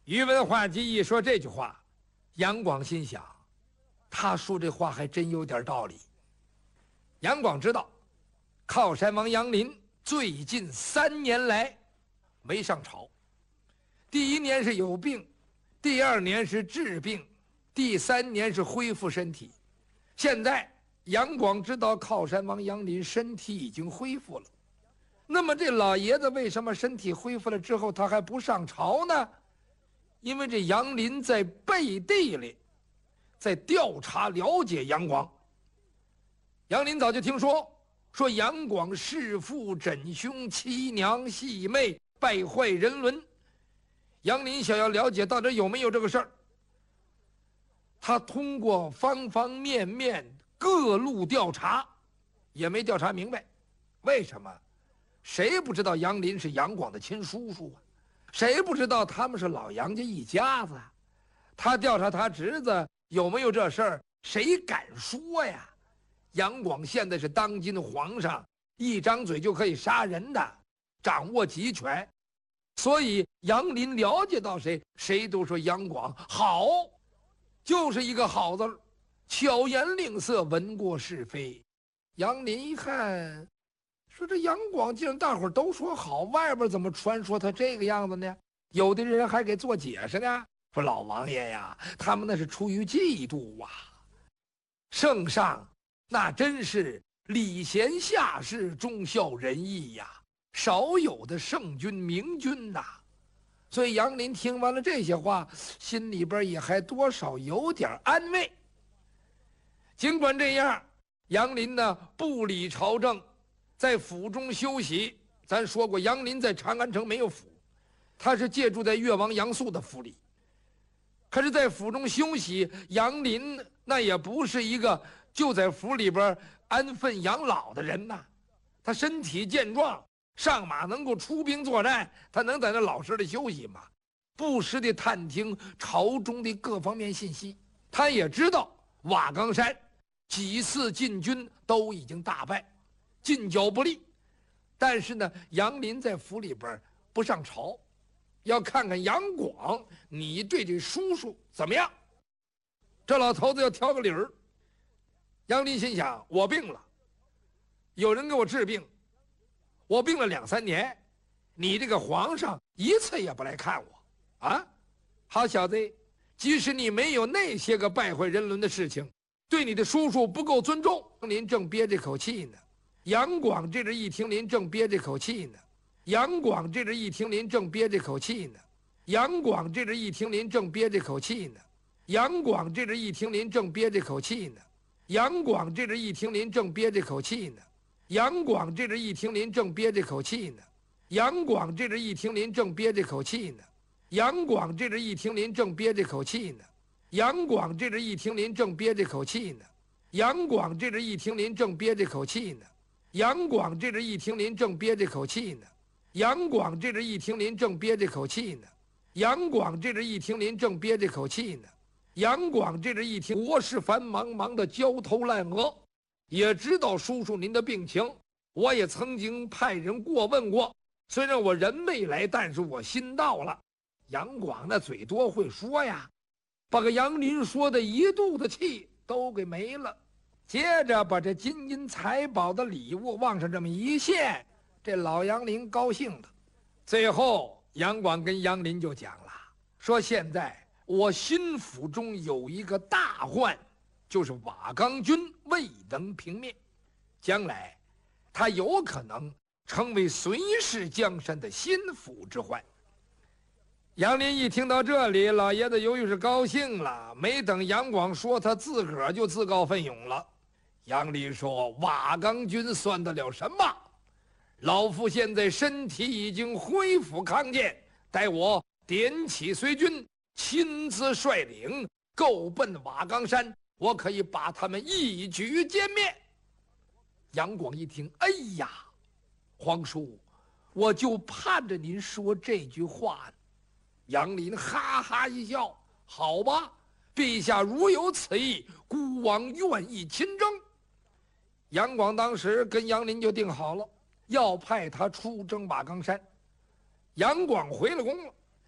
宇文化及一说这句话，杨广心想，他说这话还真有点道理。杨广知道，靠山王杨林最近3年来没上朝。第1年是有病，第2年是治病，第3年是恢复身体。现在杨广知道靠山王杨林身体已经恢复了，那么这老爷子为什么身体恢复了之后他还不上朝呢？因为这杨林在背地里在调查了解杨广。杨林早就听说杨广弑父枕兄，欺娘戏妹，败坏人伦。杨林想要了解到底有没有这个事儿，他通过方方面面各路调查，也没调查明白。为什么？谁不知道杨林是杨广的亲叔叔啊？谁不知道他们是老杨家一家子啊？他调查他侄子有没有这事儿，谁敢说呀？杨广现在是当今的皇上，一张嘴就可以杀人的，掌握集权。所以杨林了解到谁，谁都说杨广好，就是一个好字，巧言令色，闻过是非。杨林一看，说这杨广既然大伙儿都说好，外边怎么传说他这个样子呢？有的人还给做解释呢，说老王爷呀，他们那是出于嫉妒啊。圣上那真是礼贤下士，忠孝仁义呀，少有的圣君明君呐。所以杨林听完了这些话，心里边也还多少有点安慰。尽管这样，杨林呢不理朝政，在府中休息。咱说过，杨林在长安城没有府，他是借住在越王杨素的府里。可是，在府中休息，杨林那也不是一个就在府里边安分养老的人呐。他身体健壮，上马能够出兵作战，他能在那老实的休息吗？不时地探听朝中的各方面信息。他也知道瓦岗山几次进军都已经大败，进剿不利。但是呢，杨林在府里边不上朝，要看看杨广你对这叔叔怎么样。这老头子要挑个理儿。杨林心想，我病了，有人给我治病，我病了2、3年，你这个皇上一次也不来看我啊！好小子，即使你没有那些个败坏人伦的事情，对你的叔叔不够尊重。林正憋这口气呢，杨广这一听，林正憋这口气呢，杨广这一听，林正憋这口气呢，杨广这一听，林正憋这口气呢，杨广这一听，林正憋这口气呢，杨广这一听，林正憋这口气呢，杨广这一听，林正憋这口气呢，杨广这一听，林正憋这口气呢，杨广这一听，林正憋这口气呢，杨广这一听，林正憋这口气呢，杨广这一听，林正憋这口气呢，杨广这一听，林正憋这口气呢，杨广这一听，林正憋这口气呢，杨广这一听，林正憋这口气呢，杨广这一听，国事繁忙，忙得焦头烂额，也知道叔叔您的病情，我也曾经派人过问过，虽然我人没来，但是我心到了。杨广那嘴多会说呀，把个杨林说的一肚子气都给没了。接着把这金银财宝的礼物往上这么一献，这老杨林高兴的。最后杨广跟杨林就讲了，说现在我新府中有一个大患，就是瓦岗军未能平灭，将来他有可能成为随世江山的心腹之患。杨林一听到这里，老爷子由于是高兴了，没等杨广说，他自个儿就自告奋勇了。杨林说，瓦岗军算得了什么？老夫现在身体已经恢复康健，待我点起随军，亲自率领够奔瓦岗山，我可以把他们一举歼灭。杨广一听，哎呀，皇叔，我就盼着您说这句话呢。杨林哈哈一笑，好吧，陛下如有此意，孤王愿意亲征。杨广当时跟杨林就定好了，要派他出征瓦岗山。杨广回了宫了，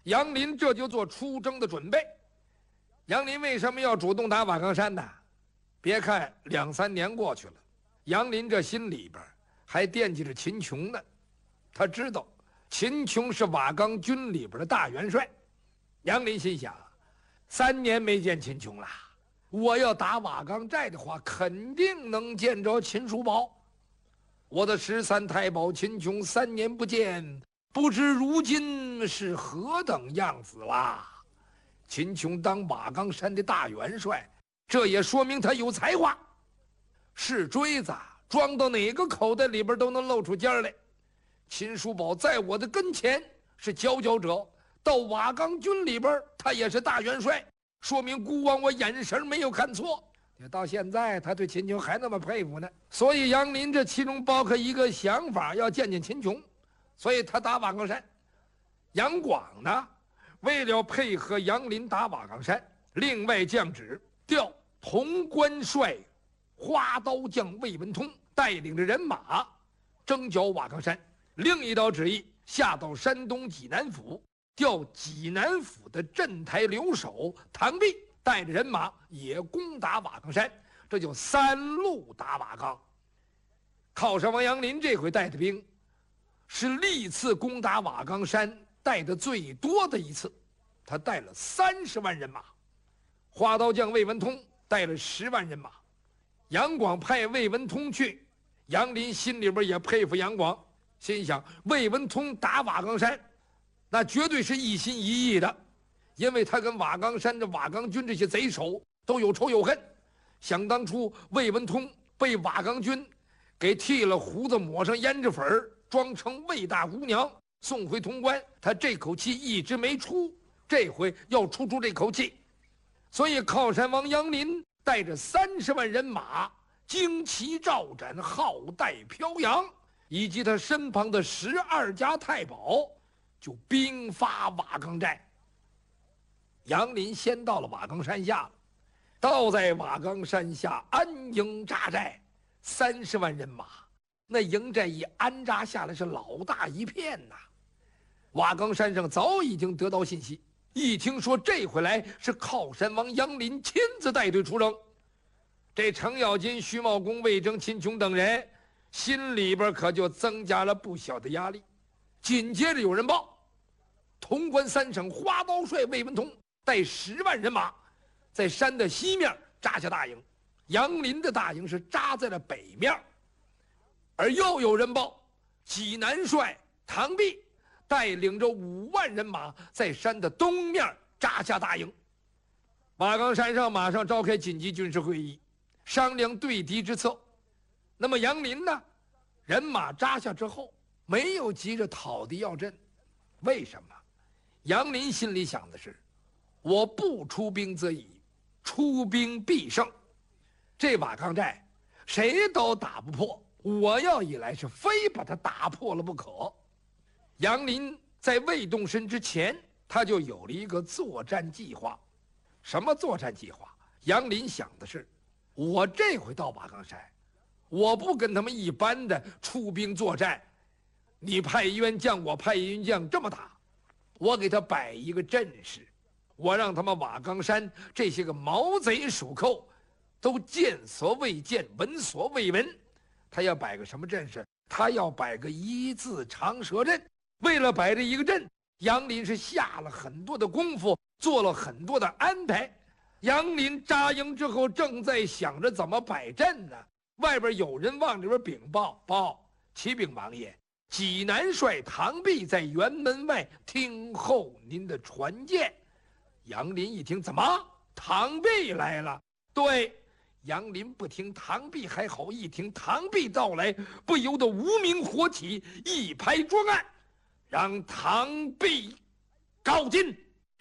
杨林这就做出征的准备。杨林为什么要主动打瓦岗山呢？别看2、3年过去了，杨林这心里边还惦记着秦琼呢。他知道秦琼是瓦岗军里边的大元帅。杨林心想，3年没见秦琼了，我要打瓦岗寨的话，肯定能见着秦叔宝。我的13太保秦琼3年不见，不知如今是何等样子啦。秦琼当瓦岗山的大元帅，这也说明他有才华。是锥子装到哪个口袋里边都能露出尖来。秦叔宝在我的跟前是佼佼者，到瓦岗军里边他也是大元帅，说明孤王我眼神没有看错。到现在他对秦琼还那么佩服呢。所以杨林这其中包括一个想法，要见见秦琼，所以他打瓦岗山。杨广呢，为了配合杨林打瓦岗山，另外降旨调潼关帅花刀将魏文通带领着人马征剿瓦岗山。另一道旨意下到山东济南府，调济南府的镇台留守唐弼带着人马也攻打瓦岗山。这就3路打瓦岗。靠山王杨林这回带的兵是历次攻打瓦岗山带的最多的一次，他带了30万人马。花刀将魏文通带了10万人马。杨广派魏文通去，杨林心里边也佩服杨广，心想魏文通打瓦岗山那绝对是一心一意的，因为他跟瓦岗山的瓦岗军这些贼首都有仇有恨。想当初魏文通被瓦岗军给剃了胡子，抹上胭脂粉，装成魏大姑娘送回潼关，他这口气一直没出，这回要出这口气。所以靠山王杨林带着30万人马旌旗照展，号带飘扬，以及他身旁的12家太保就兵发瓦岗寨。杨林先到了瓦岗山下了，倒在瓦岗山下安营扎寨，30万人马，那营寨一安扎下来是老大一片呐。瓦岗山上早已经得到信息，一听说这回来是靠山王杨林亲自带队出征，这程咬金、徐茂公、魏征、秦琼等人心里边可就增加了不小的压力。紧接着有人报，潼关3省花刀帅魏文通带10万人马在山的西面扎下大营，杨林的大营是扎在了北面。而又有人报，济南帅唐弼带领着5万人马在山的东面扎下大营。瓦岗山上马上召开紧急军事会议，商量对敌之策。那么杨林呢，人马扎下之后没有急着讨敌要阵。为什么？杨林心里想的是，我不出兵则已，出兵必胜。这瓦岗寨谁都打不破，我要一来是非把它打破了不可。杨林在未动身之前，他就有了一个作战计划。什么作战计划？杨林想的是，我这回到瓦岗山，我不跟他们一般的出兵作战，你派一员将，我派一员将，这么打，我给他摆一个阵势，我让他们瓦岗山这些个毛贼鼠寇都见所未见，闻所未闻。他要摆个什么阵势？他要摆个1字长蛇阵。为了摆这一个阵，杨林是下了很多的功夫，做了很多的安排。杨林扎营之后，正在想着怎么摆阵呢，外边有人往里边禀报，启禀王爷，济南帅唐弼在辕门外听候您的传见。杨林一听，怎么唐弼来了？对，杨林不听唐弼还好，一听唐弼到来，不由得无名火起，一拍桌案，让唐弼告进。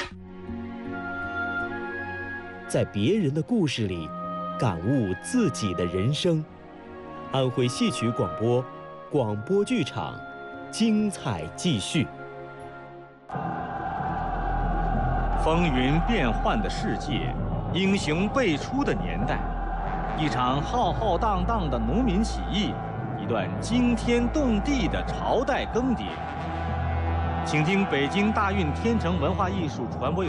在别人的故事里感悟自己的人生。安徽戏曲广播，广播剧场，精彩继续。 风云变幻的世界，英雄辈出的年代，一场浩浩荡荡的农民起义，一段惊天动地的朝代更迭。 请听北京大运天成文化艺术传播有